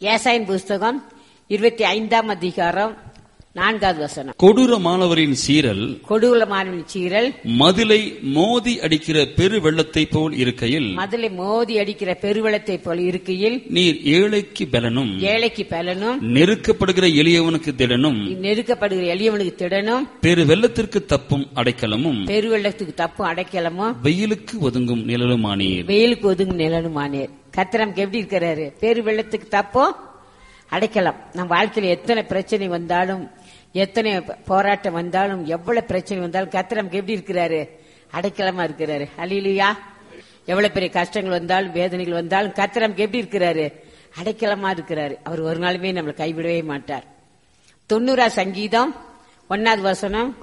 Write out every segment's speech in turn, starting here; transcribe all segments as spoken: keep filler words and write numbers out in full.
ஏசாயின் புஸ்தகம் இருபத்தி ஐந்தாம் அதிகாரம் நான்காவது வசனம். கொடூரமானவரின் சீரல் கொடூரமானவரின் சீரல் மதிலை மோதி அடிக்கிற பெரு வெள்ளத்தை போல் இருக்கையில் மதிலை மோதி அடிக்கிற பெருவெள்ளத்தை போல் இருக்கையில் நீர் ஏழைக்கு பலனும் ஏழைக்கு பலனும் நெருக்கப்படுகிற எளியவனுக்கு திடனும் நெருக்கப்படுகிற எளியவனுக்கு திடனும் பெரு வெள்ளத்திற்கு தப்பும் அடைக்கலமும் பெருவெள்ளத்துக்கு தப்பும் அடைக்கலமும் வெயிலுக்கு ஒதுங்கும் நிழலுமானீர். வெயிலுக்கு ஒதுங்கும் நிழலுமானீர். கர்த்தர் நமக்கு எப்படி இருக்கிறாரு? பெரு வெள்ளத்துக்கு தப்பும் அடைக்கலாம். நம் வாழ்க்கையில எத்தனை பிரச்சனை வந்தாலும், எத்தனை போராட்டம் வந்தாலும், எவ்வளவு பிரச்சனை வந்தாலும் கர்த்தர் நமக்கு எப்படி இருக்கிறாரு? அடைக்கலமா இருக்கிறாரு. அல்லேலூயா. எவ்வளவு பெரிய கஷ்டங்கள் வந்தாலும், வேதனைகள் வந்தாலும் கர்த்தர் நமக்கு எப்படி இருக்கிறாரு? அடைக்கலமா இருக்கிறாரு. அவர் ஒரு நாளுமே நம்மளை கைவிடவே மாட்டார். தொண்ணூறா சங்கீதம் ஒன்னாவது வசனம்.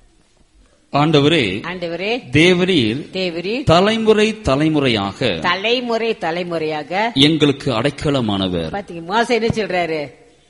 ஆண்டவரே ஆண்டவரே தேவரீர் தேவரீர் தலைமுறை தலைமுறையாக தலைமுறை தலைமுறையாக எங்களுக்கு அடைக்கலமானவர். பாத்தீங்க, மோசே என்ன சொல்றாரு?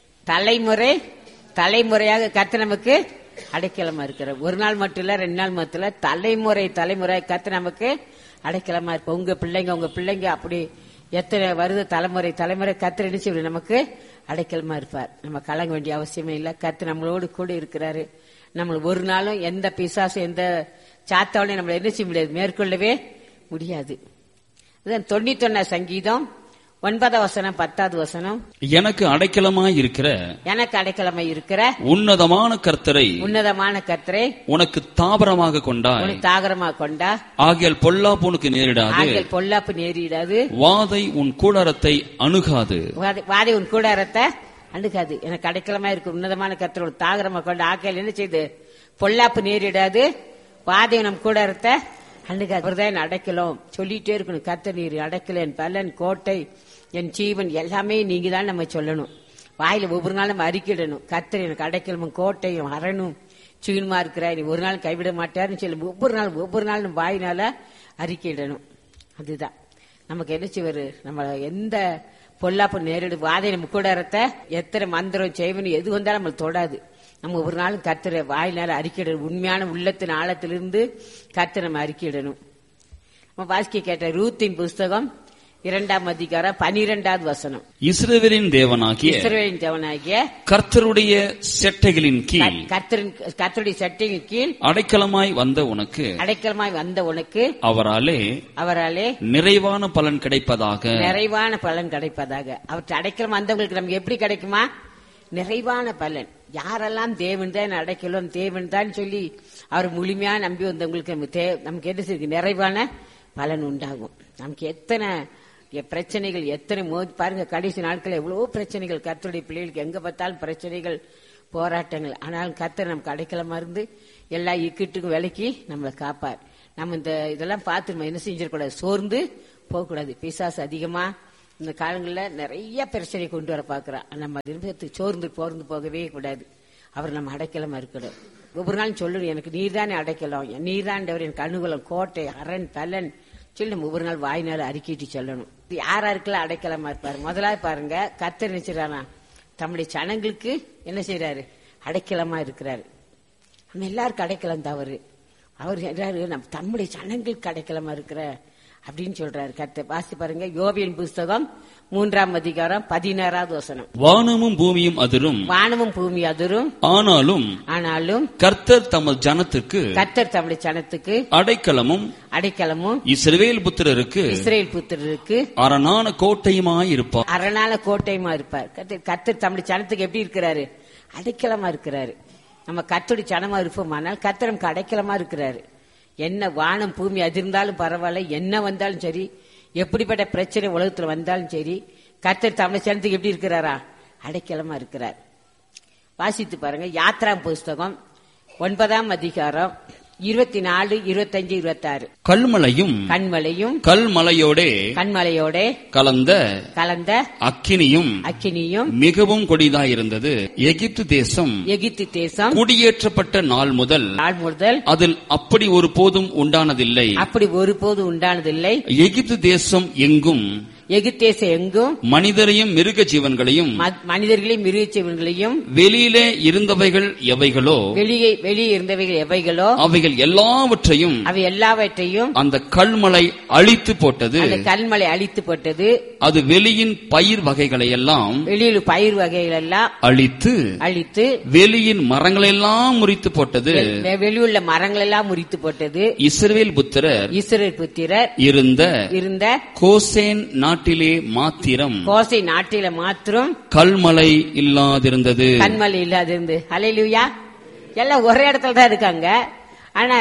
தலைமுறை தலைமுறையாக கர்த்தர் நமக்கு அடைக்கலமா இருக்கிறார். ஒரு நாள் மட்டும் இல்ல, ரெண்டு நாள் மட்டும் இல்ல, தலைமுறை தலைமுறை கர்த்தர் நமக்கு அடைக்கலமா இருப்ப. உங்க பிள்ளைங்க உங்க பிள்ளைங்க அப்படி எத்தனை வருது தலைமுறை தலைமுறை கர்த்தர் என்ன செய்வார்? நமக்கு அடைக்கலமா இருப்பார். நம்ம கலங்க வேண்டிய அவசியமே இல்ல. கர்த்தர் நம்மளோடு கூட இருக்கிறாரு. நம்மள ஒரு நாளும் எந்த பிசாசும் எந்த சாத்தாவளையும் நம்மள என்ன செய்ய முடியாது, மேற்கொள்ளவே முடியாது. தொண்ணூத்தி ஒன்னா சங்கீதம் ஒன்பதாம் வசனம் பத்தாவது வசனம். எனக்கு அடைக்கலமாய் இருக்கிற எனக்கு அடைக்கலமாய் இருக்கிற உன்னதமான கர்த்தரை உன்னதமான கர்த்தரை உனக்கு தாபரமாக கொண்டாய். உனக்கு தாகரமாக கொண்டா ஆகியால் பொல்லாப்பு உனக்கு நேரிடாது. ஆகியால் பொல்லாப்பு நேரிடாது. வாதை உன் கூடாரத்தை அணுகாது. வாதை உன் கூடாரத்தை அணுகாது. எனக்கு அடைக்கலமா இருக்கு உன்னதமான கர்த்தரோட தாகரமா கொண்ட ஆக்கையில் என்ன செய்து பொல்லாப்பு நேரிடாது. வாதை நம் கூடாரத்தை அணுகாது. அவர்தான் அடைக்கலம் சொல்லிட்டே இருக்கணும். கர்த்தர் நீர் அடைக்கல, என் பலன், கோட்டை, என் ஜீவன் எல்லாமே நீங்க தான் நம்ம சொல்லணும். வாயில ஒவ்வொரு நாளும் நம்ம அறிக்கிடணும். கர்த்தர் எனக்கு அடைக்கலமும் கோட்டையும் அரணும் சீனுமா இருக்கிற நீ ஒரு நாள் கைவிட மாட்டாருன்னு சொல்லி ஒவ்வொரு நாள் ஒவ்வொரு நாள் நம்ம வாயினால அறிக்கையிடணும். அதுதான் நமக்கு என்ன செய்வாரு? நம்ம எந்த பொல்லாப்பு நேரிடு வாதை நம்ம கூடாரத்தை எத்தனை மந்திரம் செய்வனு எது வந்தாலும் நம்ம தொடாது. நம்ம ஒரு நாளும் கர்த்தரை வாயினால அறிக்கையிடணும். உண்மையான உள்ளத்தின் ஆழத்திலிருந்து கர்த்தரை நம்ம அறிக்கையிடணும். நம்ம வாசிக்க கேட்ட ரூத்தின் புஸ்தகம் இரண்டாம் அதிகாரம் பனிரெண்டாவது வசனம். இஸ்ரவேலின் தேவனாகிய இஸ்ரவேலின் தேவனாகிய கர்த்தருடைய செட்டைகளின் கீழ் கர்த்தரின் கர்த்தருடைய செட்டையின் கீழ் அடைக்கலமாய் வந்த உனக்கு அடைக்கலமாய் வந்த உனக்கு அவராலே அவராலே நிறைவான பலன் கிடைப்பதாக நிறைவான பலன் கிடைப்பதாக. அவற்றை அடைக்கலம் வந்தவங்களுக்கு நமக்கு எப்படி கிடைக்குமா? நிறைவான பலன். யாரெல்லாம் தேவன் தான் அடைக்கலம் தேவன் தான் சொல்லி அவர் முழுமையா நம்பி வந்தவங்களுக்கு நமக்கு என்ன செய்யுது? நிறைவான பலன் உண்டாகும். நமக்கு எத்தனை பிரச்சனைகள் எத்தனை மோதி பாருங்க. கடைசி நாட்கள் எவ்வளவோ பிரச்சனைகள். கர்த்தருடைய பிள்ளைகளுக்கு எங்க பார்த்தாலும் பிரச்சனைகள், போராட்டங்கள். ஆனாலும் கர்த்தர் நமக்கு அடைக்கலமா இருந்து எல்லா இக்கட்டுக்கும் விலக்கி நம்மளை காப்பார். நம்ம இந்த இதெல்லாம் பார்த்து நம்ம என்ன செஞ்சிடக்கூடாது? சோர்ந்து போகக்கூடாது. பிசாசு அதிகமா இந்த காலங்களில் நிறைய பிரச்சனை கொண்டு வர பாக்குறான். நம்ம விரும்பத்துக்கு சோர்ந்து போர்ந்து போகவே கூடாது. அவர் நம்ம அடைக்கலமா இருக்கணும். ஒவ்வொரு நாளும் சொல்லணும், எனக்கு நீர்தானே அடைக்கலாம், நீர்தாண்டவர் எனக்கு அனுகூலம், கோட்டை, அரண், பலன் சொல்லி நம்ம ஒவ்வொரு நாள் வாயினால அறிக்கிட்டு சொல்லணும். யாராருக்கெல்லாம் அடைக்கலமா இருப்பாரு? முதலாவது பாருங்க, கர்த்தர் நினைச்சிடறானா தம்முடைய ஜனங்களுக்கு என்ன செய்யறாரு? அடைக்கலமா இருக்கிறாரு. நம்ம எல்லாருக்கும் அடைக்கலம் தவறு. அவர் சொல்றாரு நம்ம தம்முடைய ஜனங்களுக்கு அடைக்கலமா இருக்கிற அப்படின்னு சொல்றாரு கர்த்தர். வாசி பாருங்க, யோபின் புஸ்தகம் மூன்றாம் அதிகாரம் பதினாறாவது வசனம். வானமும் பூமியும் அதிரும், வானமும் பூமி அதிரும், ஆனாலும் ஆனாலும் கர்த்தர் தமது ஜனத்துக்கு கர்த்தர் தம்முடைய ஜனத்துக்கு அடைக்கலமும் அடைக்கலமும் இஸ்ரவேல் புத்திரருக்கு இஸ்ரேல் புத்திரருக்கு அரணான கோட்டையுமாய் இருப்பார். அரணான கோட்டையுமா இருப்பார். கர்த்தர் தம்முடைய ஜனத்துக்கு எப்படி இருக்கிறாரு? அடைக்கலமா இருக்கிறாரு. நம்ம கர்த்தருடைய ஜனமா இருப்போமானால் கர்த்தர் நமக்கு அடைக்கலமா இருக்கிறாரு. என்ன வானம் பூமி அதிர்ந்தாலும் பரவாயில்ல, என்ன வந்தாலும் சரி, எப்படிப்பட்ட பிரச்சனை உலகத்துல வந்தாலும் சரி, கர்த்தர் தமிழ் சனத்துக்கு எப்படி இருக்கிறாரா? அடைக்கலமா இருக்கிறார். வாசித்து பாருங்க, யாத்ரா புஸ்தகம் ஒன்பதாம் அதிகாரம் இருபத்தி நாலு இருபத்தஞ்சு இருபத்தி ஆறு. கல்மலையும் கண்மலையும் கல்மலையோட கண்மலையோட கலந்த கலந்த அக்கினியும் அக்கினியும் மிகவும் கொடிதாயிருந்தது. எகிப்து தேசம் எகிப்து தேசம் குடியேற்றப்பட்ட நாள் முதல் நாள் முதல் அதில் அப்படி ஒரு போதும் உண்டானதில்லை. அப்படி ஒரு போதும் உண்டானதில்லை. எகிப்து தேசம் எங்கும் எகிப்தேசம் எங்கும் மனிதரையும் மிருக ஜீவன்களையும் மனிதர்களையும் மிருக ஜீவன்களையும் வெளியிலே இருந்தவைகள் எவைகளோ வெளியே வெளியே இருந்தவைகள் எவைகளோ அவைகள் எல்லாவற்றையும் அவை எல்லாவற்றையும் அந்த கல்மலை அழித்து போட்டது. அந்த கல்மலை அழித்து போட்டது. அது வெளியின் பயிர் வகைகளை எல்லாம் வெளியில் பயிர் வகைகள் எல்லாம் அழித்து அழித்து வெளியின் மரங்களை எல்லாம் முறித்து போட்டது. வெளியுள்ள மரங்கள் எல்லாம் முறித்து போட்டது. இஸ்ரவேல் புத்திரர் இஸ்ரவேல் புத்திரர் இருந்த இருந்த கோசேன் நாட்டிலே மாத்திரம் கோசை நாட்டில மாத்திரம் கல்மலை இல்லாதிருந்தது. கல்மலை இல்லாதிருந்து. ஹல்லேலூயா. எல்லாம் ஒரே இடத்துல தான் இருக்காங்க. ஆனா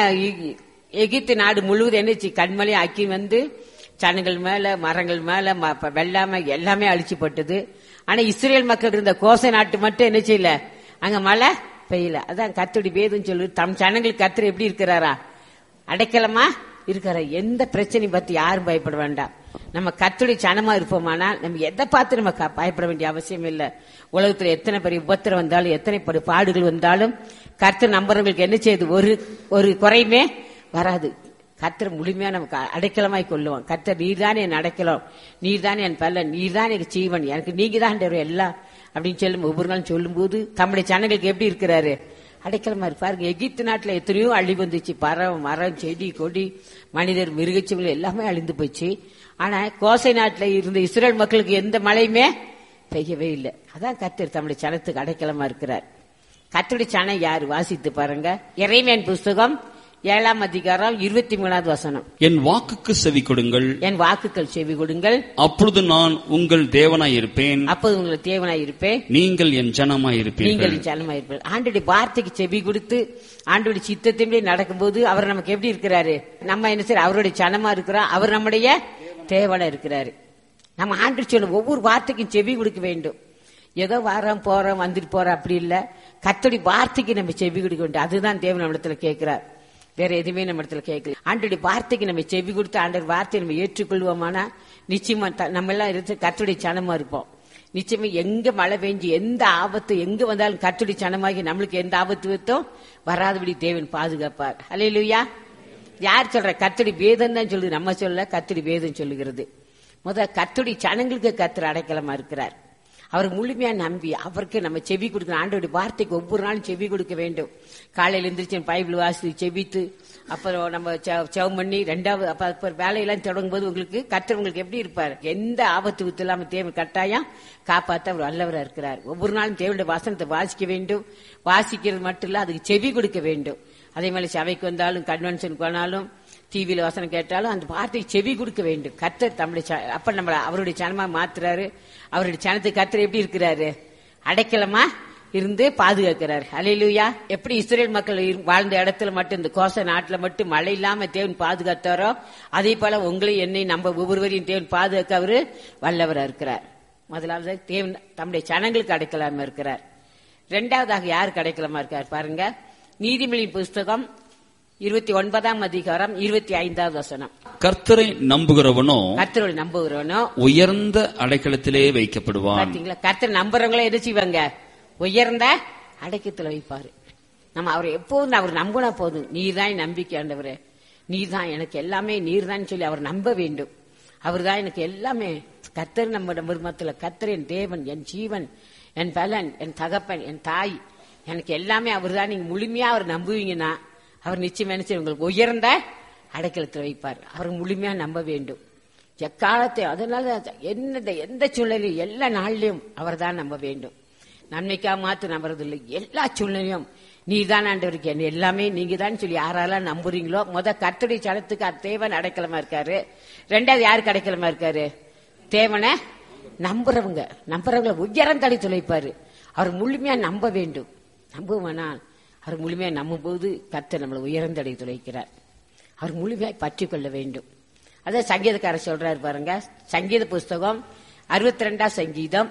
எகிப்து நாடு முழுவதும் என்னச்சு கல்மலை ஆக்கி வந்து சனங்கள் மேல மரங்கள் மேல வெள்ளாம எல்லாமே அழிச்சு போட்டது. ஆனா இஸ்ரேல் மக்கள் இருந்த கோசை நாட்டு மட்டும் என்ன செய்யல, அங்க மழை பெய்யல. அதான் கர்த்தருடைய வேதம் சொல்லு, தம் ஜனங்களுக்கு கர்த்தர் எப்படி இருக்கிறாரா, அடைக்கலமா இருக்கிற. எந்த பிரச்சனையும் பத்தி யாரும் பயப்பட வேண்டாம். நம்ம கர்த்தருடைய ஜனமா இருப்போமானா நம்ம எதை பார்த்து நம்ம பயப்பட வேண்டிய அவசியம் இல்லை. உலகத்துல எத்தனை பெரிய உபத்திரம் வந்தாலும் எத்தனை பெரிய பாடுகள் வந்தாலும் கர்த்தர் நம்புறவங்களுக்கு என்ன செய்யுது, ஒரு ஒரு குறையுமே வராது. கர்த்தர் முழுமையா நமக்கு அடைக்கலமாய் கொள்ளுவோம். கர்த்தர் நீர் தானே என் அடைக்கலம், நீர் தானே என் பலன், நீர் தான் எனக்கு ஜீவன், எனக்கு நீங்க தான் எல்லாம் அப்படின்னு சொல்லும் ஒவ்வொரு நாளும் சொல்லும் போது தம்முடைய ஜனங்களுக்கு எப்படி இருக்கிறாரு, அடைக்கலமா இருப்பாருங்க. எகிப்து நாட்டுல எத்தனையோ அழிவு வந்துச்சு. பறம் மரம் செடி கொடி மனிதர் மிருகச்சீவங்கள் எல்லாமே அழிந்து போச்சு. ஆனா கோசை நாட்டுல இருந்த இஸ்ரேல் மக்களுக்கு எந்த மழையுமே பெய்யவே இல்லை. அதான் கர்த்தர் தம்முடைய ஜனத்துக்கு அடைக்கலமா இருக்கிறார். கர்த்தருடைய ஜனம் யாரு, வாசித்து பாருங்க. எரேமியா புஸ்தகம் ஏழாம் அதிகாரம் இருபத்தி மூணாவது வசனம். என் வாக்குக்கு செவி கொடுங்கள், என் வாக்குகள் செவி கொடுங்கள், அப்பொழுது நான் உங்கள் தேவனாய் இருப்பேன், அப்போது உங்கள் தேவனாய் இருப்பேன், நீங்கள் என் ஜனமாய் இருப்பீர்கள், நீங்கள் என் ஜனமாய் இருப்பீர்கள். ஆண்டுடைய வார்த்தைக்கு செவி கொடுத்து ஆண்டுடைய சித்தத்தின்படி நடக்கும்போது அவர் நமக்கு எப்படி இருக்கிறாரு, நம்ம என்ன செய்ய அவருடைய ஜனமா இருக்கிறோம், அவர் நம்முடைய தேவனா இருக்கிறாரு. நம்ம ஆண்டு சொல்ல ஒவ்வொரு வார்த்தைக்கும் செவி கொடுக்க வேண்டும். ஏதோ வாரம் போறோம் வந்துட்டு போறோம் அப்படி இல்ல, கர்த்தருடைய வார்த்தைக்கு நம்ம செவி கொடுக்க வேண்டும். அதுதான் தேவன் நம்மிடத்துல கேட்கிறார், வேற எதுவுமே நம்ம இடத்துல கேட்கல. ஆண்டோடைய வார்த்தைக்கு நம்ம செவி கொடுத்து ஆண்டோட வார்த்தையை நம்ம ஏற்றுக்கொள்வோமானா நிச்சயமா நம்ம எல்லாம் இருந்து கர்த்தருடைய சனமா இருப்போம். நிச்சயமா எங்க மழை பெஞ்சு எந்த ஆபத்து எங்க வந்தாலும் கர்த்தருடைய சனமாகி நம்மளுக்கு எந்த ஆபத்து வைத்தோம் வராதபடி தேவன் பாதுகாப்பார். ஹல்லேலூயா. யார் சொல்ற, கர்த்தருடைய வேதம் தான் சொல்லுது, நம்ம சொல்ல கர்த்தருடைய வேதம் சொல்லுகிறது. முதல் கர்த்தருடைய சனங்களுக்கு கர்த்தர் அடைக்கலமா இருக்கிறார். அவர் முழுமையா நம்பி அவருக்கு நம்ம செவி கொடுக்கணும். ஆண்டோடைய வார்த்தைக்கு ஒவ்வொரு நாளும் செவி கொடுக்க வேண்டும். காலையில எந்திரிச்சு பைபிள் வாசி செவித்து அப்புறம் நம்ம செவம் பண்ணி ரெண்டாவது அப்ப வேலையெல்லாம் தொடங்கும் போது உங்களுக்கு கர்த்தர் உங்களுக்கு எப்படி இருப்பார், எந்த ஆபத்து வித்து இல்லாம தேவன் கட்டாயம் காப்பாற்ற அவர் வல்லவரா இருக்கிறார். ஒவ்வொரு நாளும் தேவனுடைய வசனத்தை வாசிக்க வேண்டும். வாசிக்கிறது மட்டும் இல்ல, அதுக்கு செவி கொடுக்க வேண்டும். அதே மாதிரி சபைக்கு வந்தாலும் கன்வென்ஷனுக்கு போனாலும் டிவியில வசனம் கேட்டாலும் அந்த வார்த்தைக்கு செவி கொடுக்க வேண்டும். கர்த்தர் தம்முடைய அப்ப நம்மள அவருடைய சனமா மாத்துறாரு. அவருடைய சனத்துக்கு கர்த்தர் எப்படி இருக்கிறாரு, அடைக்கலமா இருந்து பாதுகாக்கிறார். ஹல்லேலூயா. எப்படி இஸ்ரேல் மக்கள் வாழ்ந்த இடத்துல மட்டும் இந்த கோச நாட்டுல மட்டும் மழை இல்லாம தேவன் பாதுகாத்தாரோ அதே போல உங்களையும் என்னை நம்ம ஒவ்வொருவரையும் தேவன் பாதுகாக்க அவரு வல்லவரா இருக்கிறார். முதலாவது தேவன் தம்முடைய சனங்களுக்கு அடைக்கலாமா இருக்கிறார். இரண்டாவதாக யாருக்கு அடைக்கலமா இருக்கார் பாருங்க. நீதிமொழியின் புஸ்தகம் இருபத்தி ஒன்பதாம் அதிகாரம் இருபத்தி ஐந்தாவது வசனம். கர்த்தரை நம்புகிறவனோ கர்த்தரை நம்புகிறவனோ உயர்ந்த அடைக்கலத்திலே வைக்கப்படுவான். பாத்தீங்களா, கர்த்தர் நம்புறவங்கள என்ன செய்வாங்க, உயர்ந்த அடைக்கத்துல வைப்பாரு. நம்ம அவரை எப்போதும் அவர் நம்பினா போதும், நீர் தான் நம்பிக்கை ஆண்டவரே, நீர் தான் எனக்கு எல்லாமே, நீர் தான் சொல்லி அவர் நம்ப வேண்டும். அவர் தான் எனக்கு எல்லாமே. கர்த்தர் நம்ம மருமத்துல கர்த்தர் என் தேவன், என் ஜீவன், என் பலன், என் தகப்பன், என் தாய், எனக்கு எல்லாமே அவர் தான். நீங்க முழுமையா அவர் நம்புவீங்கன்னா அவர் நிச்சயம் என்ன செய்ய உங்களுக்கு உயர்ந்த அடைக்கலத்தில் வைப்பார். அவர் முழுமையா நம்ப வேண்டும் எக்காலத்தை. அதனால என்ன எந்த சூழ்நிலையும் எல்லா நாளிலும் அவர் தான் நம்ப வேண்டும். நன்மைக்கா மாத்து நம்புறதில்லை, எல்லா சூழ்நிலையும் நீர் தான் ஆண்டவருக்கு என்ன எல்லாமே நீங்க தான் சொல்லி யாரெல்லாம் நம்புறீங்களோ முத கர்த்தருடைய சனத்துக்கு தேவன் அடைக்கலமா இருக்காரு. ரெண்டாவது யாருக்கு அடைக்கலமா இருக்காரு, தேவனை நம்புறவங்க நம்புறவங்களை உயர்ந்த அடைத்து வைப்பாரு. அவர் முழுமையா நம்ப வேண்டும். நம்புவானால் அவர் முழுமையா நம்பும் போது கர்த்தர் நம்மளை உயர்ந்த அடைத்து வைக்கிறார். அவர் முழுமையாய் பற்றி கொள்ள வேண்டும். அதான் சங்கீதக்காரர் சொல்றாரு பாருங்க. சங்கீத புஸ்தகம் அறுபத்தி ரெண்டாம் சங்கீதம்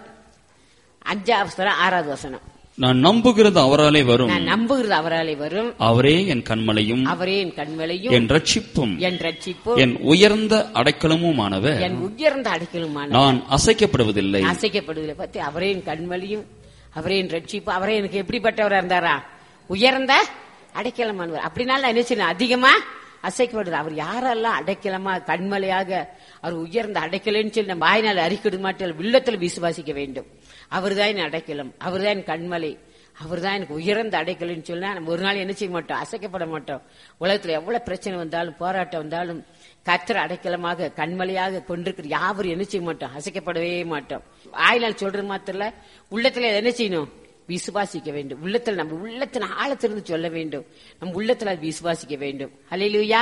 அஞ்சாவது ஆறாவது வசனம். நான் நம்புகிறது அவராலே வரும், நான் நம்புகிறது அவராலே வரும், அவரே என் கண்மலையும், அவரே என் கண்மலையும், என் ரட்சிப்பும், என் ரட்சிப்பும், என் உயர்ந்த அடைக்கலமுமானவர், என் உயர்ந்த அடைக்கலமுமானவர், நான் அசைக்கப்படுவதில்லை அசைக்கப்படுவதில்லை. பத்தி அவரே என் கண்மலையும், அவரே என் ரட்சிப்பு, அவரே எனக்கு எப்படிப்பட்டவரா இருந்தாரா, உயர்ந்த அடைக்கலமானவர். அப்படினால என்ன செய்யணும், அதிகமா அசைக்கப்படுது. அவர் யாரெல்லாம் அடைக்கலமா கண்மலையாக அவர் உயர்ந்த அடைக்கலன்னு சொல்லி நம்ம வாயினால் அறிக்கை மாட்டோம், உள்ளத்துல விசுவாசிக்க வேண்டும். அவர்தான் என் அடைக்கலம், அவர்தான் என் கண்மலை, அவர்தான் எனக்கு உயர்ந்த அடைக்கலன்னு சொன்னா நம்ம ஒரு நாள் என்ன செய்ய மாட்டோம், அசைக்கப்பட மாட்டோம். உலகத்துல எவ்வளவு பிரச்சனை வந்தாலும் போராட்டம் வந்தாலும் கர்த்தர் அடைக்கலமாக கண்மலையாக கொண்டிருக்கிற யாவரும் என்ன செய்ய மாட்டோம், அசைக்கப்படவே மாட்டோம். வாயினால் சொல்றது மாத்திரம் உள்ளத்துல என்ன செய்யணும், விசுவாசிக்க வேண்டும். உள்ளத்துல நம்ம உள்ளத்தின் ஆழத்திலிருந்து சொல்ல வேண்டும், நம்ம உள்ளத்துல விசுவாசிக்க வேண்டும். ஹல்லேலூயா.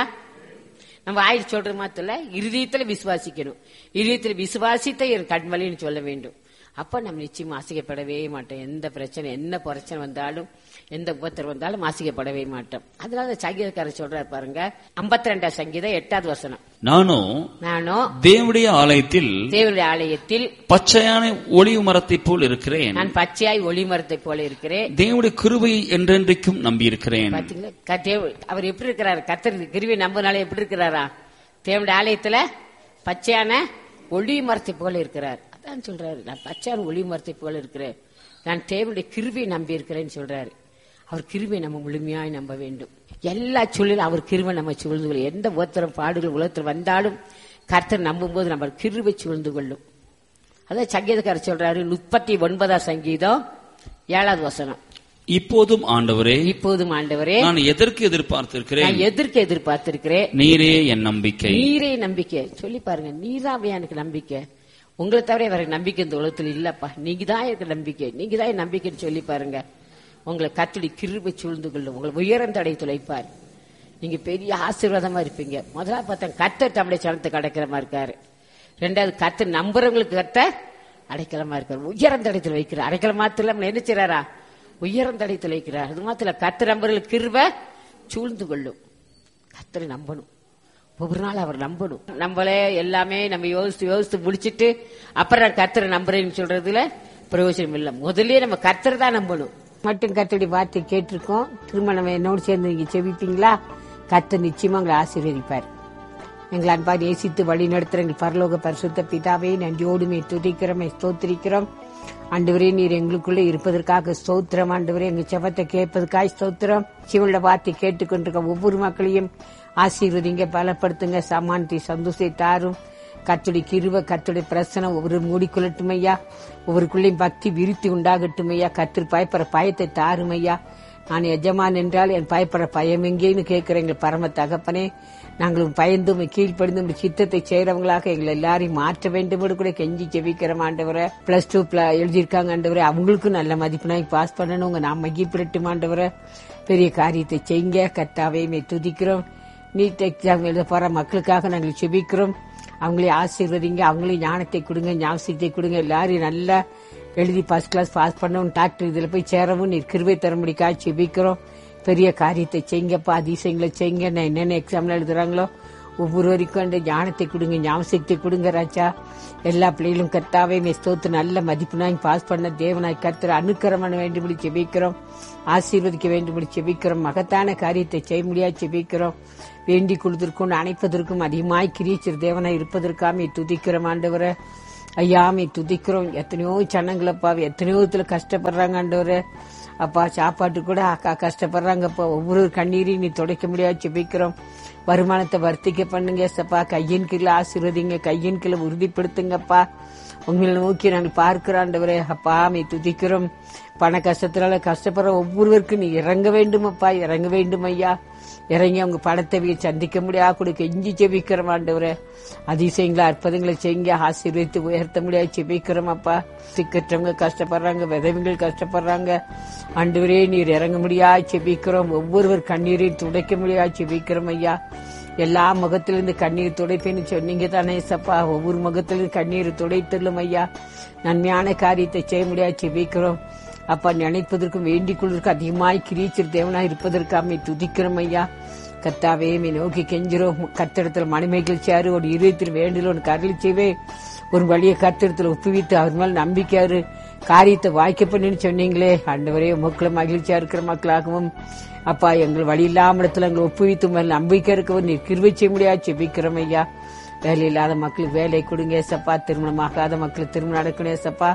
நம்ம ஆயிரம் சொல்றது மாத்திரம் இருதயத்துல விசுவாசிக்கணும். இருதயத்துல விசுவாசித்த என் கண்மலைன்னு சொல்ல வேண்டும். அப்ப நம்ம நிச்சயமா ஆசிக்கப்படவே மாட்டோம். எந்த பிரச்சனை என்ன பிரச்சனை வந்தாலும் எந்த உபத்திரம் வந்தாலும் ஆசிக்கப்படவே மாட்டோம். அதனால சங்கீதக்காரர் சொல்றாரு பாருங்க, ஐம்பத்தி ரெண்டாம் சங்கீதம் எட்டாவது வசனம். நானும் நானும் தேவனுடைய ஆலயத்தில் தேவனுடைய ஆலயத்தில் பச்சையான ஒளிவு மரத்தை போல் இருக்கிறேன். நான் பச்சையாய் ஒளி மரத்தை போல இருக்கிறேன். தேவனுடைய கிருபையை என்றென்றைக்கும் நம்பி இருக்கிறேன். பாத்தீங்களா அவர் எப்படி இருக்கிறாரு, கர்த்தர் கிருபையை நம்பினாலே எப்படி இருக்கிறாரா, தேவனுடைய ஆலயத்துல பச்சையான ஒளி மரத்தை போல இருக்கிறார். அதான் சொல்றாரு, நான் பச்சையான ஒளி மரத்தை போல இருக்கிறேன், நான் தேவனுடைய கிருபையை நம்பி இருக்கிறேன்னு சொல்றாரு. அவர் கிருபையை நம்ம முழுமையாய் நம்ப வேண்டும். எல்லா சூழலும் அவர் கிருபை நம்ம சூழ்ந்து கொள்ளும். எந்த உலகத்திலும் பாடுகள் உலகத்தில் வந்தாலும் கர்த்தர் நம்பும் போது நம்ம கிருபை சூழ்ந்து கொள்ளும். அதான் சங்கீதக்காரர் சொல்றாரு, முப்பத்தி ஒன்பதாம் சங்கீதம் ஏழாவது வசனம். இப்போதும் ஆண்டவரே, இப்போதும் ஆண்டவரே, நான் எதற்கு எதிர்பார்த்திருக்கிறேன், நான் எதற்கு எதிர்பார்த்திருக்கிறேன், நீரே என் நம்பிக்கை. நீரே நம்பிக்கை. சொல்லி பாருங்க, நீராவே எனக்கு நம்பிக்கை. உங்களை தவிர வேற நம்பிக்கை இந்த உலகத்தில் இல்லப்பா, நீங்க தான் எனக்கு நம்பிக்கை, நீங்க தான் என் நம்பிக்கைன்னு சொல்லி பாருங்க. உங்களை கர்த்தருடைய கிருபை சூழ்ந்து கொள்ளும், உங்களை உயர்ந்த அடை துளைப்பார். நீங்க பெரிய ஆசீர்வாதமா இருப்பீங்க. முதலாவது பார்த்தா கர்த்தர் தம்முடைய சனத்தை அடைக்கலமா இருக்காரு. ரெண்டாவது கர்த்தர் நம்புறவங்களுக்கு கர்த்தர் அடைக்கலமா இருக்காரு, உயர்ந்த அடைத்துல வைக்கிறார். அடைக்கல மாத்திரம் என்ன செய்றாரா, உயர்ந்த அடைத்துல வைக்கிறார். அது மாத்திரம் கர்த்தர் நம்புறவங்களுக்கு கிருபை சூழ்ந்து கொள்ளும். கர்த்தரை நம்பணும், ஒவ்வொரு நாள் அவர் நம்பணும். நம்மளே எல்லாமே நம்ம யோசித்து யோசித்து முடிச்சிட்டு அப்புறம் கர்த்தரை நம்புறேன்னு சொல்றதுல பிரயோஜனம் இல்லை. முதல்ல நம்ம கர்த்தரை தான் நம்பணும். மட்டும் கர்த்தருடைய வார்த்தை கேட்டிருக்கோம். திரும்ப நம்ம என்னோடு சேர்ந்து நீங்க செவிப்பீங்களா? கர்த்தர் நிச்சயமா உங்களை ஆசீர்வதிப்பார். எங்களை அன்பா நேசித்து வழி நடத்துற எங்கள் பரலோக பரிசுத்த பிதாவே, நன்றியோடுமே துதிக்கிறோம், ஸ்தோத்திரிக்கிறோம். ஆண்டவரே, நீர் எங்களுக்குள்ளே இருப்பதற்காக ஸ்தோத்திரம். ஆண்டவரே, எங்க செபத்தை கேட்பதற்காக ஸ்தோத்திரம். சிவனோட வார்த்தை கேட்டுக்கொண்டிருக்க ஒவ்வொரு மக்களையும் ஆசீர்வதிங்க, பலப்படுத்துங்க, சமானத்தை சந்தோஷத்தை தாரும். கர்த்தருடைய கிருபை கர்த்தருடைய பிரசனம் ஒவ்வொரு மூடிக்கொள்ளட்டும் ஐயா. ஒவ்வொருக்குள்ளேயும் பக்தி விருத்தி உண்டாகட்டும் ஐயா. கர்த்தர் பயப்படுற பயத்தை தாரும் ஐயா. நான் எஜமான் என்றால் என் பயப்படுற பயம் எங்கேன்னு கேட்கிற எங்கள் பரம தகப்பனே, நாங்களும் பயந்தும் கீழ்ப்படிந்தும் சித்தத்தை செய்யறவங்களாக எங்களை எல்லாரையும் மாற்ற வேண்டும் கூட கெஞ்சி ஜெபிக்கிறோம். ஆண்டவரை பிளஸ் டூ எழுதியிருக்காங்க ஆண்டவரை, அவங்களுக்கும் நல்ல மதிப்பெண்ணாய் பாஸ் பண்ணணும். உங்க நாம் மகிழ்ப்பிடட்டும் ஆண்டவரை. பெரிய காரியத்தை செய்யுங்க கர்த்தாவே, துதிக்கிறோம். நீட் எக்ஸாம் எழுத போற மக்களுக்காக நாங்கள் செபிக்கிறோம். அவங்களே ஆசீர்வதிங்க, அவங்களையும் ஞானத்தை கொடுங்க, ஞாபகத்தை கொடுங்க. எல்லாரும் நல்லா எழுதி ஃபர்ஸ்ட் கிளாஸ் பாஸ் பண்ணவும், டாக்டர் இதுல போய் சேரவும் நீர் கிருபை தரும்படிக்காக செபிக்கிறோம். பெரிய காரியத்தை செய்யுங்கப்பா, அதிசயங்களை செய்யுங்க. நான் என்னென்ன எக்ஸாம்ல எழுதுறாங்களோ ஒவ்வொருவருக்கும் அந்த ஞானத்தை கொடுங்க, ஞாபகத்தை கொடுங்க ராஜா. எல்லா பிள்ளைகளும் கர்த்தாவே ஸ்தோத்திர நல்ல மதிப்புனாய் பாஸ் பண்ண தேவனாய் கர்த்தர் அனுக்கிரமம் பண்ண வேண்டும்படி செபிக்கிறோம். ஆசீர்வதிக்க வேண்டும்படி செபிக்கிறோம். மகத்தான காரியத்தை செய்ய முடியாது செபிக்கிறோம். வேண்டிக் கொள்வதற்கும் அணைப்பதற்கும் அதிகமாய் கிரீச்சர் தேவனாய் இருப்பதற்காமே துதிக்கிறோம். ஆண்டவரை ஐயாமே துதிக்கிறோம். எத்தனையோ சனங்களப்பா எத்தனையோ விதத்துல கஷ்டப்படுறாங்க ஆண்டவரை. அப்பா சாப்பாட்டு கூட அக்கா கஷ்டப்படுறாங்கப்பா. ஒவ்வொரு கண்ணீரையும் நீ துடைக்க முடியாது செபிக்கிறோம். வருமானத்தை வர்த்திக்க பண்ணுங்க சப்பா. கையின் கீழே ஆசீர்வதிங்க, கையின் கீழே உறுதிப்படுத்துங்கப்பா. உங்களை நோக்கி நாங்கள் பார்க்கிறோம் ஆண்டவரே. அப்பா மே துதிக்கிறோம். பண கஷ்டத்தினால கஷ்டப்படுற ஒவ்வொருவருக்கும் நீ இறங்க வேண்டும் அப்பா, இறங்க வேண்டும் ஐயா. இறங்கி அவங்க பணத்தை சந்திக்க முடியா கொடுக்க இஞ்சி செபிக்கிறோம் ஆண்டவரே. அதிசயங்களை அற்புதங்களை செய்யுங்க, ஆசீர்வதித்து உயர்த்த முடியாது செபிக்கிறோம் அப்பா. சிக்கற்றவங்க கஷ்டப்படுறாங்க, விதவைகள் கஷ்டப்படுறாங்க ஆண்டவரே, நீர் இறங்க முடியா செபிக்கிறோம். ஒவ்வொருவர் கண்ணீரையும் துடைக்க முடியா செபிக்கிறோம் ஐயா. எல்லா முகத்திலிருந்து கண்ணீர் துடைப்பேன்னு சொன்னீங்க தானே சப்பா. ஒவ்வொரு முகத்திலிருந்து கண்ணீர் துடைத்துள்ளும் ஐயா. நன்மையான காரியத்தை செய்ய முடியாது செபிக்கிறோம் அப்பா. நினைப்பதற்கும் வேண்டிக் கொள்வதற்கும் அதிகமாய் கிரீச்சர் தேவனாய் இருப்பதற்காக துதிக்கிறோம் ஐயா. கர்த்தாவே மே நோக்கி கெஞ்சிரோம். கர்த்தரிடத்தில் மணிமைகள் சேரு ஒரு இருபத்தில் வேண்டில் ஒன்று கருளி செய்வே. ஒரு வழியை கர்த்தரிடத்தில் ஒப்புவித்து அவர் மேல் நம்பிக்கையாரு காரியத்தை வாய்க்க பண்ணின்னு சொன்னீங்களே ஆண்டவரே. மக்களை மகிழ்ச்சியா இருக்கிற மக்களாகவும் அப்பா எங்கள் வழி இல்லாம இடத்துல எங்களை ஒப்புவித்து மேல் நம்பிக்கை இருக்கவும் நீர் கிருபை செய்ய முடியாது செபிக்கிறோம் ஐயா. வேலை இல்லாத மக்களுக்கு வேலை கொடுங்க சப்பா. திருமணமாகாத மக்களுக்கு திருமணம் நடக்கணும் சப்பா.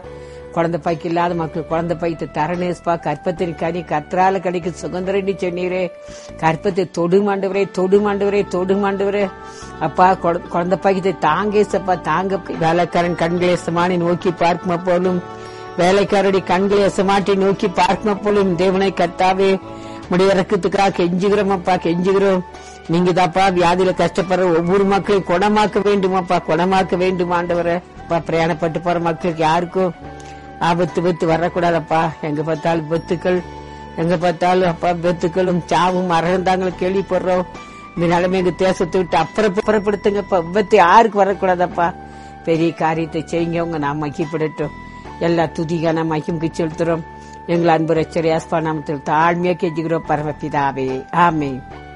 குழந்தை பாய்க்கு இல்லாத மக்கள் குழந்தை பாய்த்து தரணேஸ்பா. கற்பத்தின் கனி கத்ரால கடிக்கு சுகந்தரண்டி சொன்னீரே. கற்பத்தை தொடுமாண்டவரே, தொடுமாண்டவரே, தொடுமாண்டவரே. அப்பா குழந்தை பாய்க்கு தாங்கேசப்பா, தாங்க. வேலைக்காரன் கண்களை எசமானி நோக்கி பார்க்குமா போலும், வேலைக்காரடி கண்களை எசமாட்டி நோக்கி பார்க்குமா போலும். தேவனை கர்த்தாவே முடிய இறக்கத்துக்காக கெஞ்சுகிறோம் அப்பா, கெஞ்சுகிறோம். நீங்க தாப்பா வியாதியில கஷ்டப்படுற ஒவ்வொரு மக்களையும் குணமாக்க வேண்டுமாப்பா, குணமாக்க வேண்டும் ஆண்டவரை. பிரயாணப்பட்டு போற மக்களுக்கு யாருக்கும் ஆபத்து பத்து வரக்கூடாதப்பா. எங்க பார்த்தாலும் பெத்துக்கள், எங்க பார்த்தாலும் அப்பா பெத்துக்களும் சாவும் மறந்தாங்களும் கேள்விப்படுறோம். இந்த நிலைமை எங்க தேசத்தை விட்டு அப்புறம் புறப்படுத்துங்கப்பா. விபத்து யாருக்கு வரக்கூடாதப்பா. பெரிய காரியத்தை செய்யுங்க, உங்க நாம் மகிப்படட்டும். எல்லா துதிகான மகிமுக்கு செலுத்துறோம். எங்கள் அன்பு ரச்சரியாஸ்பா நாமத்தில் தாழ்மையா கெஞ்சுகிறோம் பரமபிதாவே, ஆமென்.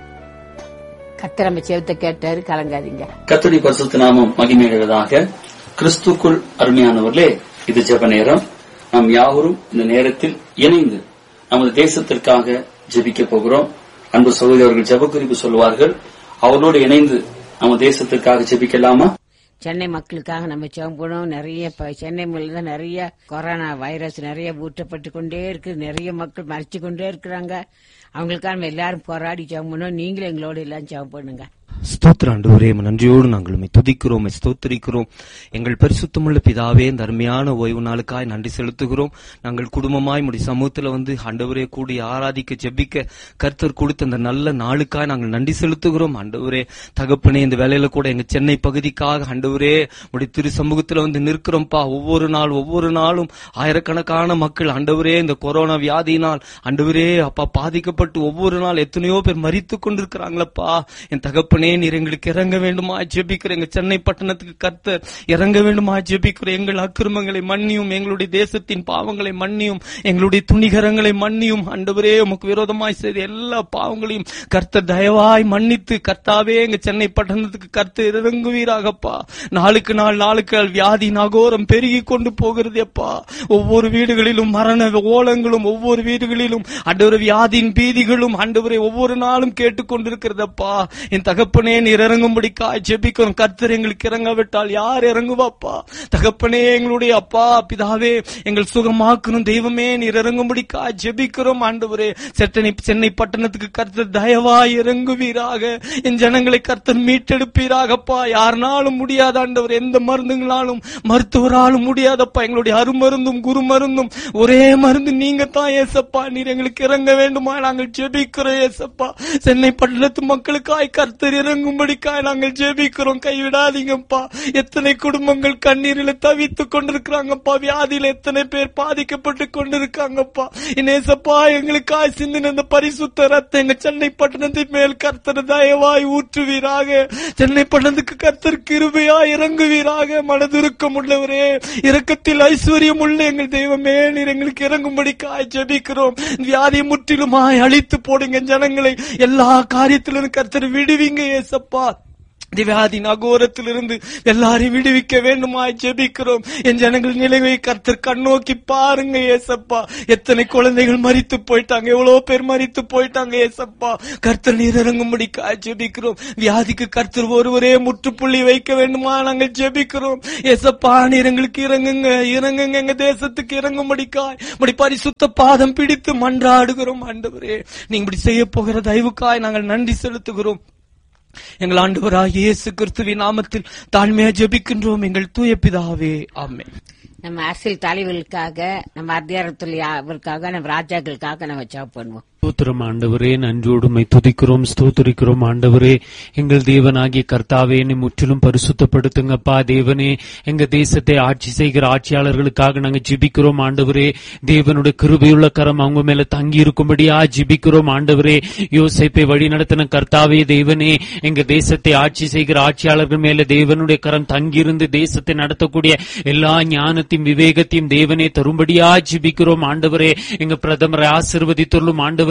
கர்த்தர் நம்ம செவத்தை கேட்டாரு, கலங்காதீங்க. கர்த்தருடைய பரிசுத்த நாமம் மகிமையுள்ளதாக. கிறிஸ்துக்குள் அருமையானவர்களே, இது ஜெப நேரம். நாம் யாவரும் இந்த நேரத்தில் இணைந்து நமது தேசத்திற்காக ஜெபிக்க போகிறோம். அன்பு சகோதரர்கள் ஜெப குறிப்பு சொல்வார்கள். அவரோடு இணைந்து நம்ம தேசத்திற்காக ஜெபிக்கலாமா? சென்னை மக்களுக்காக நம்ம ஜெபம் பண்ணுவோம். நிறைய சென்னை மேல நிறைய கொரோனா வைரஸ் நிறைய ஊற்றப்பட்டு கொண்டே இருக்கு. நிறைய மக்கள் மறைச்சு கொண்டே இருக்கிறாங்க. அவங்களுக்காக நம்ம எல்லாரும் போராடி ஜெபம் பண்ணுவோம். நீங்களும் எங்களோட எல்லாம் ஜெபம் பண்ணுங்க. ஸ்தோத்திர ஆண்டவரே, நன்றியோடு நாங்கள் துதிக்கிறோம், ஸ்தோத்திரிக்கிறோம். எங்கள் பரிசுத்தமுள்ள பிதாவே, இந்த அருமையான ஓய்வு நாளுக்காய் நன்றி செலுத்துகிறோம். நாங்கள் குடும்பமாய் முடி சமூகத்துல வந்து ஆண்டவரே கூடி ஆராதிக்க ஜெபிக்க கர்த்தர் கொடுத்த அந்த நல்ல நாளுக்காய் நாங்கள் நன்றி செலுத்துகிறோம். ஆண்டவரே தகப்பனே, இந்த வேலையில கூட எங்க சென்னை பகுதிக்காக ஆண்டவரே முடி திரு சமூகத்துல வந்து நிற்கிறோம்ப்பா. ஒவ்வொரு நாள் ஒவ்வொரு நாளும் ஆயிரக்கணக்கான மக்கள் ஆண்டவரே இந்த கொரோனா வியாதியினால் ஆண்டவரே அப்பா பாதிக்கப்பட்டு ஒவ்வொரு நாள் எத்தனையோ பேர் மரித்து கொண்டிருக்கிறாங்களப்பா. என் தகப்பனே, நீர் எங்களுக்கு இறங்க வேண்டுமா ஜெபிக்கிறேன். எங்க சென்னை பட்டணத்துக்கு கர்த்தர் இறங்க வேண்டுமா ஜெபிக்கிறேன். எங்கள் அக்கிரமங்களை மன்னியும், எங்களுடைய தேசத்தின் பாவங்களை மன்னியும், எங்களுடைய துணிகரங்களை மன்னியும். ஆண்டவரே, உமக்கு விரோதமாய் செய்த எல்லா பாவங்களையும் கர்த்தர் தயவாய் மன்னித்து கர்த்தாவே எங்க சென்னை பட்டணத்துக்கு கர்த்தர் இறங்குவீராகப்பா. நாளுக்கு நாள் நாளுக்கு வியாதி நகோரம் பெருகி கொண்டு போகிறது அப்பா. ஒவ்வொரு வீடுகளிலும் மரண ஓலங்களும், ஒவ்வொரு வீடுகளிலும் ஆண்டவரே வியாதியின் பீதிகளும் ஆண்டவரே ஒவ்வொரு நாளும் கேட்டுக்கொண்டிருக்கிறதப்பா. என் தகப்பனே, நீர் இறங்கும்படிக்கா ஜெபிக்கிறோம். கர்த்தர் எங்களுக்கு இறங்காவிட்டால் யார் இறங்குவாப்பா? தகப்பனே, எங்களுடைய அப்பா பிதாவே எங்கள் சுகமாக்கணும் தெய்வமே, நீர் இறங்கும்படிக்கா ஜெபிக்கிறோம். ஆண்டவரே சென்னை சென்னை பட்டணத்துக்கு கர்த்தர் தயவாய் இறங்குவீராக. என் ஜனங்களை கர்த்தர் மீட்டெடுப்பீராகப்பா. யாருனாலும் முடியாத ஆண்டவர், எந்த மருந்துங்களாலும் மருத்துவராலும் முடியாதப்பா. எங்களுடைய அருமருந்தும் குரு மருந்தும் ஒரே மருந்து நீங்க தான் ஏசப்பா. நீர் எங்களுக்கு இறங்க வேண்டுமா நாங்கள் ஜெபிக்கிறோம் ஏசப்பா. சென்னை பட்டணத்து மக்களுக்காய் கர்த்தர் இறங்கும்படிக்காய் நாங்கள் ஜெபிக்கிறோம். கைவிடாதீங்கப்பா. எத்தனை குடும்பங்கள் கண்ணீரில தவித்துக் கொண்டிருக்கிறாங்கப்பா. வியாதியில எத்தனை பேர் பாதிக்கப்பட்டு கொண்டிருக்காங்கப்பா. இனேசப்பா, எங்களுக்காய் சிந்தின இந்த பரிசுத்த ரத்தம் எங்க சென்னை பட்டணத்தின் மேல் கர்த்தர் தயவாய் ஊற்றுவீராக. சென்னை பட்டணத்துக்கு கர்த்தர் கிருபையா இறங்குவீராக. மனதுருக்கம் உள்ளவரே, இரக்கத்தில் ஐஸ்வர்யம் உள்ள எங்கள் தெய்வமே, நீர் எங்களுக்கு இறங்கும்படிக்காய் ஜெபிக்கிறோம். வியாதியை முற்றிலுமாய் அழித்து போடுங்க. ஜனங்களை எல்லா காரியத்திலும் கர்த்தர் விடுவீங்க ஏசப்பா. வியாதி நகோரத்திலிருந்து எல்லாரையும் விடுவிக்க வேண்டுமாய் ஜெபிக்கிறோம். என் ஜனங்கள் நிலைவை கர்த்தர் கண்ணோக்கி பாருங்க ஏசப்பா. எத்தனை குழந்தைகள் மரித்து போயிட்டாங்க, எவ்வளவு பேர் மரித்து போயிட்டாங்க ஏசப்பா. கர்த்தர் நீர் இறங்கும்படிக்காய் ஜெபிக்கிறோம். வியாதிக்கு கர்த்தர் ஒருவரே முற்றுப்புள்ளி வைக்க வேண்டுமா நாங்கள் ஜெபிக்கிறோம் ஏசப்பா. நீர் எங்களுக்கு இறங்குங்க, இறங்குங்க. எங்க தேசத்துக்கு இறங்கும்படிக்காய் இப்படி பரிசுத்த பாதம் பிடித்து மன்றாடுகிறோம். ஆண்டவரே, நீங்க இப்படி செய்ய போகிற தயவுக்காய் நாங்கள் நன்றி செலுத்துகிறோம். எங்கள் ஆண்டவராகிய இயேசு கிறிஸ்துவின் நாமத்தில் தாழ்மையா ஜெபிக்கின்றோம் எங்கள் தூய பிதாவே, ஆமென். நம்ம அரசியல் தலைவர்களுக்காக, நம்ம அதிகாரத்துக்காக, நம்ம ராஜாக்களுக்காக நம்ம ஜெபம் பண்ணுவோம். ஸ்தோத்திரம் ஆண்டவரே, நன்றியோடுமை துதிக்கிறோம், ஸ்தோத்திரிக்கிறோம் ஆண்டவரே. எங்கள் தேவனாகிய கர்த்தாவே, என்னை முற்றிலும் பரிசுத்தப்படுத்துங்கப்பா. தேவனே, எங்க தேசத்தை ஆட்சி செய்கிற ஆட்சியாளர்களுக்காக நாங்க ஜிபிக்கிறோம் ஆண்டவரே. தேவனுடைய கிருபையுள்ள கரம் அவங்க மேல தங்கி இருக்கும்படியா ஜிபிக்கிறோம் ஆண்டவரே. யோசேப்பை வழி நடத்தின கர்த்தாவே தேவனே, எங்க தேசத்தை ஆட்சி செய்கிற ஆட்சியாளர்கள் மேல தேவனுடைய கரம் தங்கியிருந்து தேசத்தை நடத்தக்கூடிய எல்லா ஞானத்தையும் விவேகத்தையும் தேவனே தரும்படியா ஜிபிக்கிறோம் ஆண்டவரே. எங்க பிரதமரை ஆசீர்வதித்துள்ளும் ஆண்டவரே.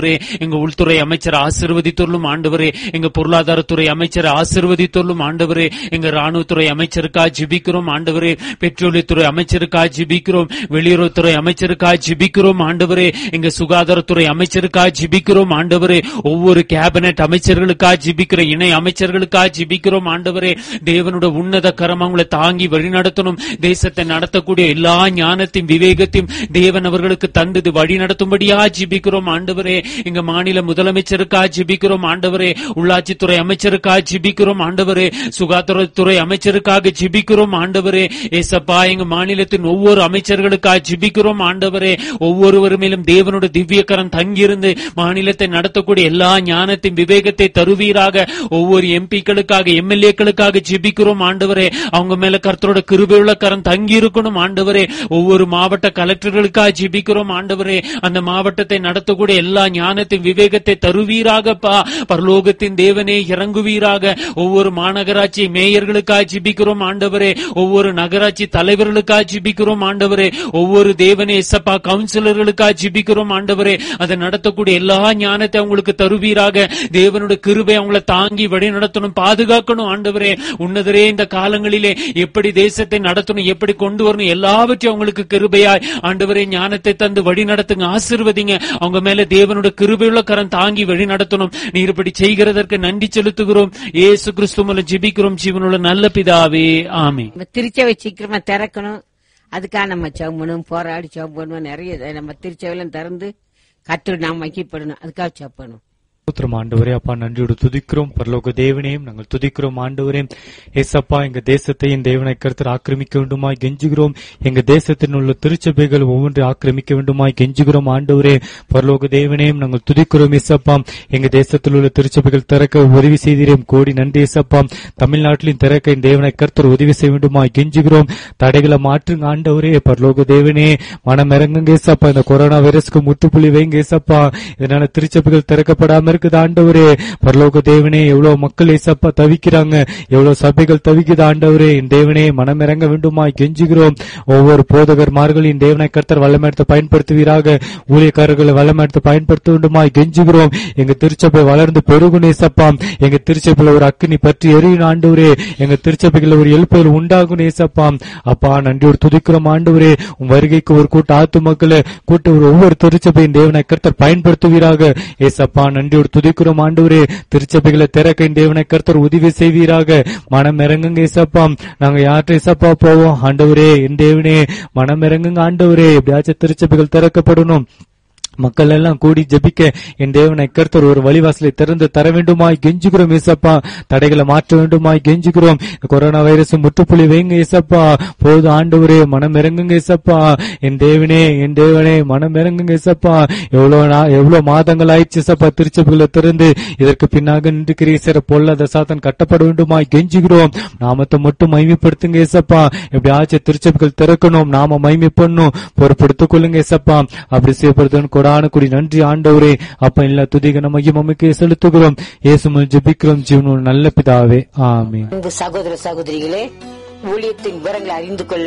ஆண்டவரே. எங்க உள்துறை அமைச்சர் ஆசீர்வதித்தொள்ளும் ஆண்டவரே. எங்க பொருளாதாரத்துறை அமைச்சர் ஆசீர்வதித்தொள்ளும் ஆண்டவரே. எங்க ராணுவத்துறை அமைச்சருக்காக ஜெபிக்கிறோம் ஆண்டவரே. பெட்ரோலியத்துறை அமைச்சருக்காக ஜெபிக்கிறோம். வெளியுறவுத்துறை அமைச்சருக்காக ஜெபிக்கிறோம் ஆண்டவரே. எங்க சுகாதாரத்துறை அமைச்சருக்காக ஜெபிக்கிறோம் ஆண்டவரே. ஒவ்வொரு கேபினெட் அமைச்சர்களுக்காக ஜெபிக்கிற இணை அமைச்சர்களுக்காக ஜெபிக்கிறோம் ஆண்டவரே. தேவனுடைய உன்னத கரம் அவங்களை தாங்கி வழிநடத்தணும். தேசத்தை நடத்தக்கூடிய எல்லா ஞானத்தையும் விவேகத்தையும் தேவன் அவர்களுக்கு தந்தது வழி நடத்தும்படியா ஜெபிக்கிறோம் ஆண்டவரே. எங்க மாநில முதலமைச்சருக்காக ஜெபிக்கிறோம் ஆண்டவரே. உள்ளாட்சித்துறை அமைச்சருக்காக ஜெபிக்கிறோம் ஆண்டவரே. சுகாதாரத்துறை அமைச்சருக்காக ஜெபிக்கிறோம் ஆண்டவரே. ஏசப்பா, எங்க மாநிலத்தின் ஒவ்வொரு அமைச்சர்களுக்காக ஜெபிக்கிறோம் ஆண்டவரே. ஒவ்வொருவர் மேலும் தேவனுடைய திவ்ய கரம் தங்கியிருந்து மாநிலத்தை நடத்தக்கூடிய எல்லா ஞானத்தின் விவேகத்தை தருவீராக. ஒவ்வொரு எம்பிக்களுக்காக எம்எல்ஏக்களுக்காக ஜெபிக்கிறோம் ஆண்டவரே. அவங்க மேல கர்த்தரோட கிருபையுள்ள கரம் தங்கி இருக்கணும் ஆண்டவரே. ஒவ்வொரு மாவட்ட கலெக்டர்களுக்காக ஜெபிக்கிறோம் ஆண்டவரே. அந்த மாவட்டத்தை நடத்தக்கூடிய எல்லா ஞானத்தின் விவேகத்தை தருவீராகப்பா. பரலோகத்தின் தேவனே இறங்குவீராக. ஒவ்வொரு மாநகராட்சி மேயர்களுக்காக ஜெபிக்கிறோம் ஆண்டவரே. ஒவ்வொரு நகராட்சி தலைவர்களுக்காக ஜெபிக்கிறோம் ஆண்டவரே. ஒவ்வொரு தேவனே எசப்பா கவுன்சிலர்களுக்காக ஜெபிக்கிறோம் ஆண்டவரே. அதை நடத்தக்கூடிய எல்லா ஞானத்தை அவங்களுக்கு தருவீராக. தேவனுடைய கிருபை அவங்களை தாங்கி வழி நடத்தணும், பாதுகாக்கணும் ஆண்டவரே. உன்னதரே, இந்த காலங்களிலே எப்படி தேசத்தை நடத்தணும், எப்படி கொண்டு வரணும், எல்லாவற்றையும் அவங்களுக்கு கிருபையாய் ஆண்டவரே ஞானத்தை தந்து வழி நடத்துங்க, ஆசீர்வதிங்க. அவங்க மேல தேவனுடைய கிருபையுள்ள கரம் தாங்கி வழி நடத்தணும். நீர் இப்படி செய்கிறதற்கு நன்றி செலுத்துகிறோம். இயேசு கிறிஸ்து மூலம் ஜெபிக்கிறோம் ஜீவனுள்ள நல்ல பிதாவே, ஆமென். திருச்சபை சீக்கிரமா திறக்கணும். அதுக்காக நம்ம ஜெபம் பண்ணுவோம், போராடி ஜெபம் பண்ணுவோம். நிறைய நம்ம திருச்சபையெல்லாம் திறந்து கர்த்தர் நாம் மகிமைப்படணும். அதுக்காக ஜெபம் பண்ணுவோம். ஸ்தோத்திரம் ஆண்டவரே. அப்பா, நன்றியோடு துதிக்கிறோம். பரலோக தேவனையும் நாங்கள் துதிக்கிறோம் ஆண்டவரே. ஏசப்பா, எங்க தேசத்தையும் தேவனை கர்த்தர் ஆக்கிரமிக்க வேண்டுமாய் கெஞ்சுகிறோம். எங்க தேசத்தில் உள்ள திருச்சபைகள் ஒவ்வொன்றை ஆக்கிரமிக்க வேண்டுமாய் கெஞ்சுகிறோம் ஆண்டவரே. பரலோக தேவனையும் நாங்கள் துதிக்கிறோம். ஏசப்பா, எங்க தேசத்தில் உள்ள திருச்சபைகள் திறக்க உதவி செய்தீரேன், கோடி நன்றி ஏசப்பா. தமிழ்நாட்டிலும் திறக்க தேவனை கர்த்தர் உதவி செய்ய வேண்டுமாய் கெஞ்சுகிறோம். தடைகளை மாற்றுங்க ஆண்டவரே. பரலோக தேவனே, மனம் இறங்குங்க ஏசப்பா. இந்த கொரோனா வைரஸ்க்கு முற்றுப்புள்ளி வைங்க ஏசப்பா. இதனால திருச்சபைகள் திறக்கப்படாம இருக்குது ஆண்டவரே. பரலோக தேவனே, எவ்வளவு மக்கள் ஏசப்பா தவிக்கிறாங்க, எவ்வளவு சபைகள் தவிக்குது ஆண்டவரே. என் தேவனே, மனம் இறங்க வேண்டுமாய் கெஞ்சுகிறோம். ஒவ்வொரு போதகர்மார்களின் தேவனை கர்த்தர் வல்லமையத்தை பயன்படுத்துவீராக. ஊழியக்காரர்களை வல்லமையத்தை பயன்படுத்த வேண்டுமாய் கெஞ்சுகிறோம். எங்க திருச்சபை வளர்ந்து பெருகும் ஏசப்பா. எங்க திருச்சபையில ஒரு அக்கினி பற்றி எரியும் ஆண்டவரே. எங்க திருச்சபைகள் ஒரு எழுப்புதல் உண்டாகும் ஏசப்பா. அப்பா, நன்றியோடு துதிக்கிறோம் ஆண்டவரே. உன் வருகைக்கு ஒரு கூட்ட ஆத்து மக்களை கூட்ட ஒரு ஒவ்வொரு திருச்சபையின் தேவனை கர்த்தர் பயன்படுத்துவீராக ஏசப்பா. நன்றியோடு துதிக்கிறோம் ஆண்டவரே. திருச்சபைகளை திறக்க தேவனை கர்த்தர் உதவி செய்வீராக. மனம் இறங்குங்க ஏசப்பா. நாங்க யார்கிட்ட ஏசப்பா போவோம் ஆண்டவரே. என் தேவனே, மனம் இறங்குங்க ஆண்டவரே. எப்படியாச்சும் திருச்சபைகள் திறக்கப்படணும். மக்கள் எல்லாம் கூடி ஜெபிக்க என் தேவனை கர்த்தர் ஒரு வழிவாசலை திறந்து தர வேண்டுமாய் கெஞ்சுகிறோம் ஏசப்பா. தடைகளை மாற்ற வேண்டுமாய் கெஞ்சுகிறோம். கொரோனா வைரஸ் முற்றுப்புள்ளி வைங்க ஏசப்பா. போது ஆண்டவரே, மனம் இறங்குங்க ஏசப்பா. என் தேவனே, என் தேவனே, மனம் இறங்குங்க ஏசப்பா. எவ்வளவு எவ்வளவு மாதங்கள் ஆயிடுச்சு ஏசப்பா திருச்சபைகளை திறந்து. இதற்கு பின்னாக நின்று கிரீசர பொல்லாத சாத்தான் கட்டப்பட வேண்டுமாய் கெஞ்சுகிறோம். நாமத்தை மட்டும் மகிமைப்படுத்துங்க ஏசப்பா. எப்படி ஆச்சு திருச்சபைகள் திறக்கணும், நாம மகிமை பண்ணும், பொறுப்படுத்திக் கொள்ளுங்க ஏசப்பா. அப்படி செய்யப்படுத்த கூடி நன்றி ஆண்டவரே. அப்ப எல்லா துதிக மகிமைக்கு செலுத்துகிறோம். இயேசுவில் ஜெபிக்கிறோம் ஜீவனுள்ள நல்ல பிதாவே, ஆமென். சகோதர சகோதரிகளே, ஊழியத்தின் விவரங்களை அறிந்து கொள்ள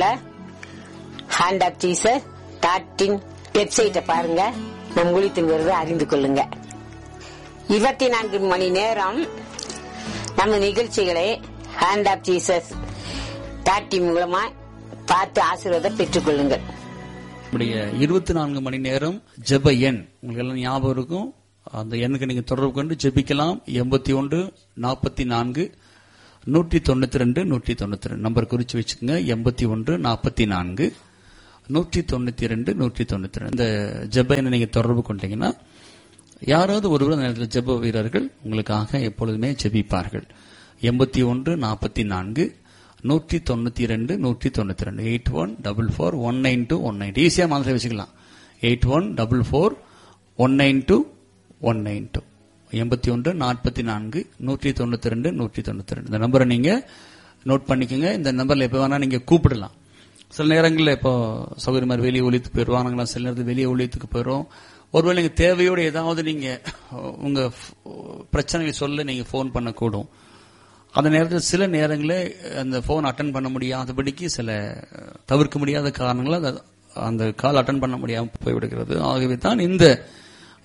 hand of Jesus dot in வெப்சைட்டை பாருங்க. நம் ஊழியத்தின் விவரத்தை அறிந்து கொள்ளுங்க. இருபத்தி நான்கு மணி நேரம் நம்ம நிகழ்ச்சிகளை hand of Jesus dot in மூலமா பார்த்து ஆசீர்வாதம் பெற்றுக் கொள்ளுங்கள். இருபத்தி நான்கு மணி நேரம் ஜெப எண் உங்களுக்கு எல்லாம் ஞாபகம் இருக்கும். அந்த எண்ணுக்கு நீங்க தொடர்பு கொண்டு ஜெபிக்கலாம். எண்பத்தி ஒன்று நாற்பத்தி நான்கு நூற்றி தொண்ணூத்தி ரெண்டு நூற்றி தொண்ணூத்தி ரெண்டு நம்பர் குறிச்சு வச்சுக்கோங்க. எண்பத்தி ஒன்று நாற்பத்தி நான்கு நூற்றி தொண்ணூத்தி ரெண்டு நூற்றி தொண்ணூத்தி ரெண்டு இந்த ஜெப எண்ணை நீங்க தொடர்பு கொண்டீங்கன்னா யாராவது ஒருவர் நேரத்தில் ஜெப வீரர்கள் உங்களுக்காக எப்பொழுதுமே ஜெபிப்பார்கள். எண்பத்தி ஒன்று நாற்பத்தி நான்கு நூற்றி தொண்ணூத்தி ரெண்டு நூற்றி தொண்ணூத்தி ரெண்டு eight one double four one nine two one nine ஈஸியா மாதிரி வச்சுக்கலாம். Eight one double four one nine two one nine two எண்பத்தி ஒன்று நாற்பத்தி நான்கு நூற்றி தொண்ணூத்தி ரெண்டு நூற்றி தொண்ணூத்தி ரெண்டு இந்த நம்பரை நீங்க நோட் பண்ணிக்கோங்க. இந்த நம்பர்ல எப்ப வேணா நீங்க கூப்பிடலாம். சில நேரங்களில் இப்போ சௌகரிய மாதிரி வெளியே ஒழித்துக்கு போயிடுவாங்க, சில நேரத்தில் வெளியே ஒழித்துக்கு போயிடும். ஒருவேளை நீங்க தேவையோடு ஏதாவது நீங்க உங்க பிரச்சனைகளை சொல்ல நீங்க போன் பண்ணக்கூடும். அந்த நேரத்தில் சில நேரங்களில் அந்த போன் அட்டன் பண்ண முடியாதபடிக்கு சில தவிர்க்க முடியாத காரணங்களால் அந்த கால் அட்டன் பண்ண முடியாமல் போய்விடுகிறது. ஆகவே தான் இந்த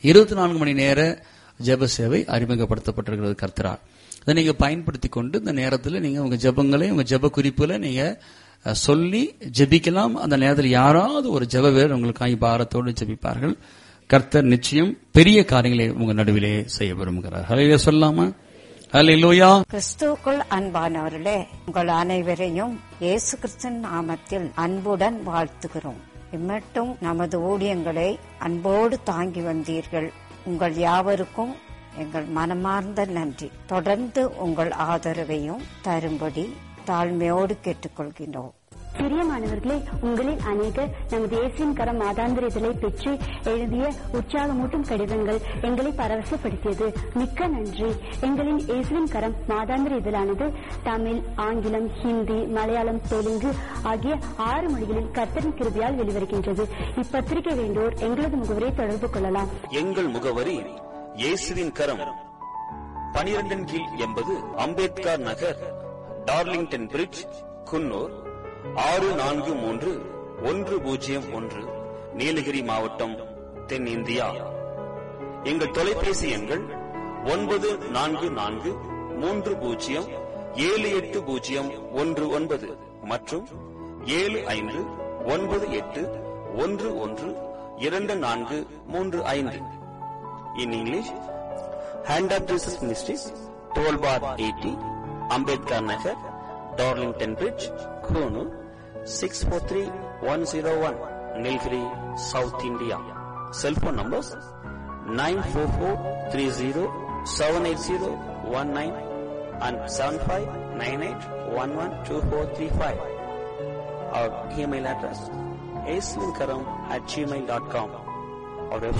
இருபத்தி நான்கு மணி நேர ஜெப சேவை அறிமுகப்படுத்தப்பட்டிருக்கிறது கர்த்தரால். அதை நீங்க பயன்படுத்தி கொண்டு இந்த நேரத்தில் நீங்க உங்க ஜெபங்களை உங்க ஜெப குறிப்புல நீங்க சொல்லி ஜெபிக்கலாம். அந்த நேரத்தில் யாராவது ஒரு ஜெப வீரர் உங்களுக்காக பாரத்தோடு ஜெபிப்பார்கள். கர்த்தர் நிச்சயம் பெரிய காரியங்களை உங்க நடுவிலே செய்ய விரும்புகிறார். ஹல்லேலூயா சொல்லாமா? ஹல்லேலூயா. கிறிஸ்துவுக்குள் அன்பானவர்களே, உங்கள் அனைவரையும் இயேசு கிறிஸ்துவின் நாமத்தில் அன்புடன் வாழ்த்துகிறோம். இம்மட்டும் நமது ஊழியங்களை அன்போடு தாங்கி வந்தீர்கள். உங்கள் யாவருக்கும் எங்கள் மனமார்ந்த நன்றி. தொடர்ந்து உங்கள் ஆதரவையும் தரும்படி தாழ்மையோடு கேட்டுக்கொள்கிறோம். பிரியமானவர்களே, உங்களில் அநேகர் நமது இயேசுவின் கரம் மாதாந்திர இதழை பெற்று எழுதிய உற்சாகமூட்டும் கடிதங்கள் எங்களை பரவசப்படுத்தியது. மிக்க நன்றி. எங்களின் இயேசுவின் கரம் மாதாந்திர இதழானது தமிழ், ஆங்கிலம், ஹிந்தி, மலையாளம், தெலுங்கு ஆகிய ஆறு மொழிகளில் கர்த்தரின் கிருபையால் வெளிவருகின்றது. இப்பத்திரிகை வேண்டோர் எங்களது முகவரியை தொடர்பு கொள்ளலாம். எங்கள் முகவரி இயேசுவின் கரம், பனிரெண்டின் கீழ் எண்பது அம்பேத்கர் நகர், டார்லிங்டன் பிரிட்ஜ், குன்னூர் ஆறு நான்கு மூன்று ஒன்று பூஜ்ஜியம் ஒன்று, நீலகிரி மாவட்டம், தென்னிந்தியா. எங்கள் தொலைபேசி எண்கள் ஒன்பது நான்கு நான்கு மூன்று பூஜ்ஜியம் ஏழு எட்டு பூஜ்ஜியம் ஒன்று ஒன்பது மற்றும் ஏழு ஐந்து ஒன்பது எட்டு ஒன்று ஒன்று இரண்டு நான்கு மூன்று ஐந்து. In English, hand of Jesus ministries, toll bar eighty, Ambedkar Nagar, Darlington bridge, Coonoor six four three one zero one, Nilgiri, South India. Cell phone numbers nine four four three zero seven eight zero one nine and seven five nine eight one one two four three five. Our email address aislinkaram at gmail dot com. Our website